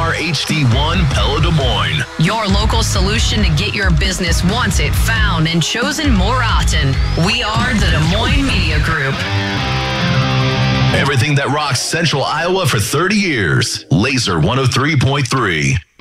KNR HD1 Pella Des Moines. Your local solution to get your business wanted, found, and chosen more often. We are the Des Moines Media Group. Everything that rocks Central Iowa for 30 years. Laser 103.3.